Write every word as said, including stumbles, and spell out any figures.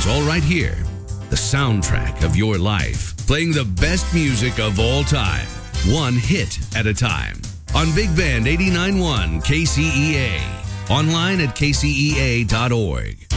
It's all right here. The soundtrack of your life, playing the best music of all time, one hit at a time. On Big Band eighty-nine point one K C E A. Online at K C E A dot org.